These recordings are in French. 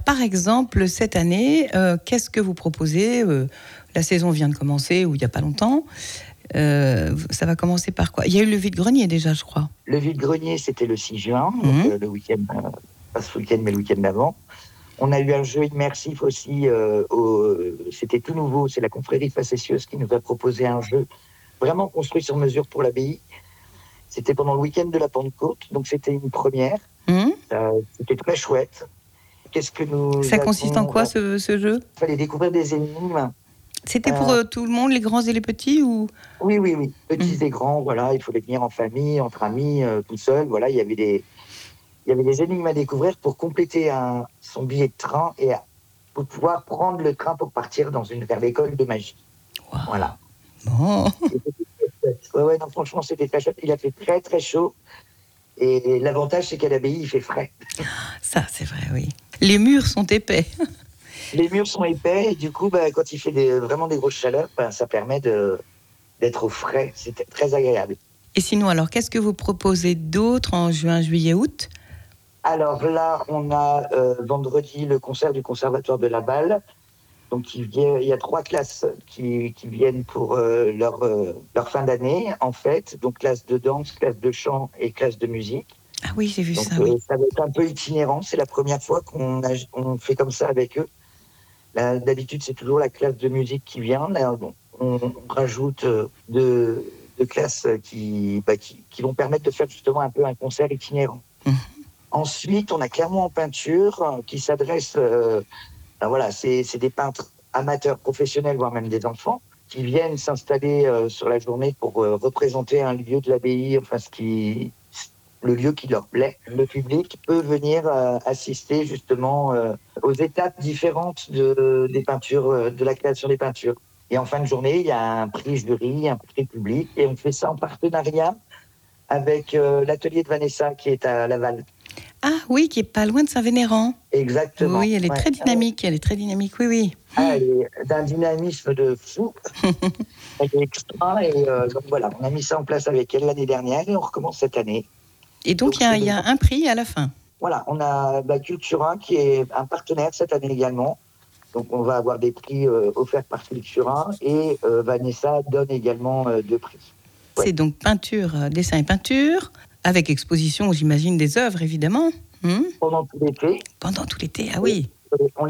par exemple, cette année, qu'est-ce que vous proposez La saison vient de commencer, ou il n'y a pas longtemps. Ça va commencer par quoi? Il y a eu le vide-grenier déjà, je crois. Le vide-grenier, c'était le 6 juin, donc le week-end, pas ce week-end, mais le week-end d'avant. On a eu un jeu immersif aussi, c'était tout nouveau, c'est la confrérie facétieuse qui nous a proposé un jeu vraiment construit sur mesure pour l'abbaye. C'était pendant le week-end de la Pentecôte, donc c'était une première. C'était très chouette. Qu'est-ce que nous Ça consiste en quoi ce jeu? Il fallait découvrir des énigmes. C'était pour tout le monde, les grands et les petits, ou? Oui. Petits et grands, voilà. Il fallait venir en famille, entre amis, tout seul. Voilà, il y avait des énigmes à découvrir pour compléter son billet de train et pour pouvoir prendre le train pour partir vers l'école de magie. Wow. Voilà. Bon. Ouais, non, franchement, c'était très chouette. Il a fait très, très chaud. Et l'avantage, c'est qu'à l'abbaye, il fait frais. Ça, c'est vrai, oui. Les murs sont épais. Les murs sont épais et du coup, quand il fait vraiment des grosses chaleurs, ça permet d'être au frais. C'est très agréable. Et sinon, alors, qu'est-ce que vous proposez d'autre en juin, juillet, août? Alors là, on a vendredi le concert du Conservatoire de la Balle. Donc, il y a 3 classes qui viennent pour leur fin d'année, en fait. Donc, classe de danse, classe de chant et classe de musique. Ah oui, j'ai vu donc, ça, oui. Ça va être un peu itinérant. C'est la première fois qu'on fait comme ça avec eux. Là, d'habitude, c'est toujours la classe de musique qui vient. Là, on rajoute deux classes qui vont permettre de faire justement un peu un concert itinérant. Ensuite, on a Clermont en peinture qui s'adresse... voilà, c'est des peintres amateurs, professionnels, voire même des enfants, qui viennent s'installer sur la journée pour représenter un lieu de l'abbaye, le lieu qui leur plaît. Le public peut venir assister justement aux étapes différentes des peintures, de la création des peintures. Et en fin de journée, il y a un prix jury, un prix public, et on fait ça en partenariat avec l'atelier de Vanessa qui est à Laval. Ah oui, qui est pas loin de Saint-Vénéran. Exactement. Oui, elle est très dynamique. Elle est très dynamique, oui. Elle est d'un dynamisme de fou. Elle est extra. Et donc voilà, on a mis ça en place avec elle l'année dernière et on recommence cette année. Et donc il y a un prix à la fin. Voilà, on a Cultura qui est un partenaire cette année également. Donc on va avoir des prix offerts par Cultura et Vanessa donne également 2 prix. Ouais. C'est donc peinture, dessin et peinture, avec exposition, j'imagine, des œuvres, évidemment. Pendant tout l'été. Pendant tout l'été, ah oui. On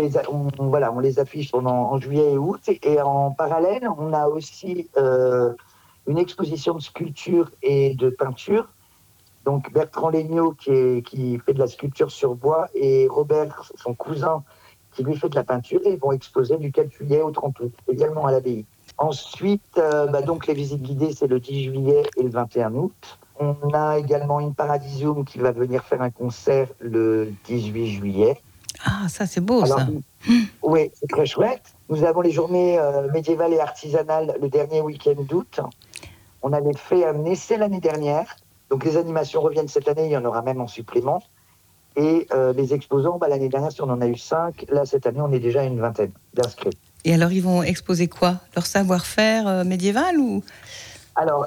les affiche en juillet et août. Et en parallèle, on a aussi une exposition de sculpture et de peinture. Donc Bertrand Legnaud qui fait de la sculpture sur bois et Robert, son cousin, qui lui fait de la peinture. Et ils vont exposer du 4 juillet au 30 août, également à l'abbaye. Ensuite, donc les visites guidées, c'est le 10 juillet et le 21 août. On a également une Paradisium qui va venir faire un concert le 18 juillet. Ah, ça c'est beau. Alors, ça. Oui, c'est très chouette. Nous avons les journées médiévales et artisanales le dernier week-end d'août. On avait fait un essai l'année dernière. Donc les animations reviennent cette année, il y en aura même en supplément. Et les exposants, l'année dernière, on en a eu 5. Là, cette année, on est déjà à une vingtaine d'inscrits. Et alors, ils vont exposer quoi? Leur savoir-faire médiéval ou... Alors,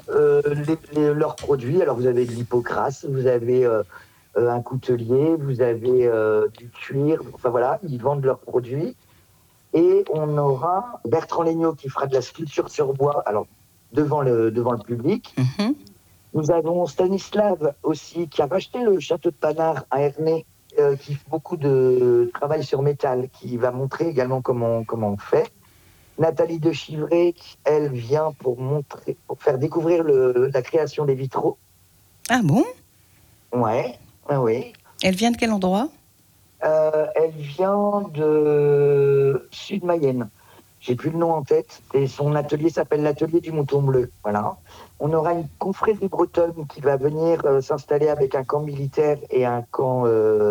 leurs produits. Alors, vous avez de l'hypocras, vous avez un coutelier, vous avez du cuir. Enfin, voilà, ils vendent leurs produits. Et on aura Bertrand Legnaud qui fera de la sculpture sur bois, alors devant le public. Nous avons Stanislav aussi qui a racheté le château de Panard à Ernée, qui fait beaucoup de travail sur métal, qui va montrer également comment on fait. Nathalie de Chivray, elle vient pour faire découvrir la création des vitraux. Ah bon? Ouais, oui. Elle vient de quel endroit? Elle vient de Sud-Mayenne. J'ai plus le nom en tête. Et son atelier s'appelle l'atelier du Mouton Bleu. Voilà. On aura une confrérie bretonne qui va venir s'installer avec un camp militaire et un camp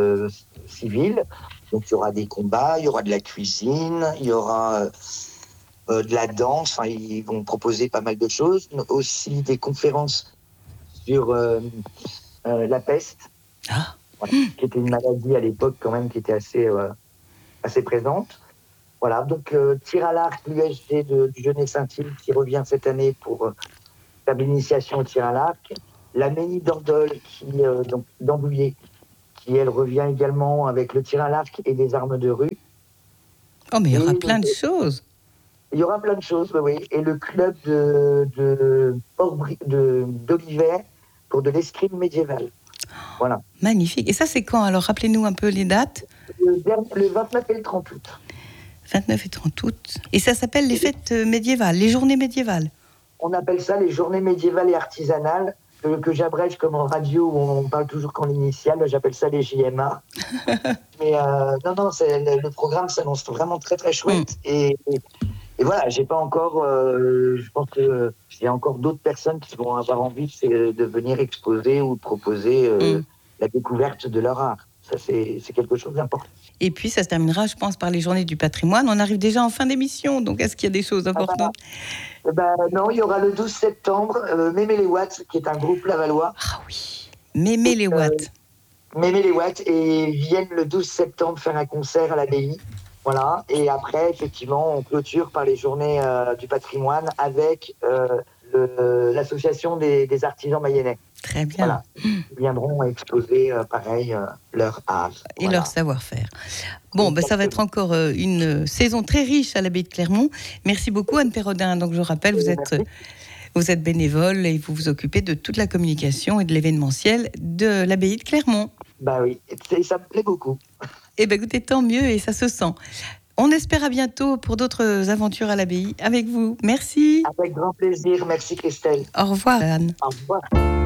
civil. Donc il y aura des combats, il y aura de la cuisine, il y aura de la danse. Enfin, ils vont proposer pas mal de choses. Aussi des conférences sur la peste. Ah. Voilà, qui était une maladie à l'époque quand même qui était assez présente. Voilà, donc tir à l'arc, l'USG du Jeunet Saint-Yves qui revient cette année pour faire l'initiation au tir à l'arc. La Ménie d'Ordol, d'Ambouillet, qui elle revient également avec le tir à l'arc et des armes de rue. Oh, mais il y aura plein de choses. Il y aura plein de choses, oui. Et le club d'Olivet pour de l'escrime médiévale. Voilà. Magnifique. Et ça, c'est quand? Alors, rappelez-nous un peu les dates. Le 29 et le 30 août. 29 et 30 août. Et ça s'appelle les fêtes médiévales, les journées médiévales. On appelle ça les journées médiévales et artisanales, que j'abrège comme en radio où on parle toujours qu'en l'initiale. J'appelle ça les JMA. Mais non, le programme s'annonce vraiment très, très chouette. Et voilà, j'ai pas encore. Je pense qu'il y a encore d'autres personnes qui vont avoir envie de venir exposer ou proposer la découverte de leur art. Ça, c'est quelque chose d'important. Et puis, ça se terminera, je pense, par les journées du patrimoine. On arrive déjà en fin d'émission, donc est-ce qu'il y a des choses importantes? Non, il y aura le 12 septembre, Mémé les Watts, qui est un groupe lavallois. Ah oui, Mémé les Watts. Mémé les Watts, et viennent le 12 septembre faire un concert à l'abbaye. Voilà, et après, effectivement, on clôture par les journées du patrimoine avec l'association des artisans mayennais. Très bien. Voilà. Ils viendront exposer, pareil, leur art. Et leur savoir-faire. Bon, ça va être encore une saison très riche à l'abbaye de Clermont. Merci beaucoup, Anne Perrodin. Donc, je rappelle, vous êtes bénévole et vous vous occupez de toute la communication et de l'événementiel de l'abbaye de Clermont. Bah oui, ça me plaît beaucoup. Eh bien, écoutez, tant mieux et ça se sent. On espère à bientôt pour d'autres aventures à l'abbaye avec vous. Merci. Avec grand plaisir. Merci, Christelle. Au revoir, Anne. Au revoir.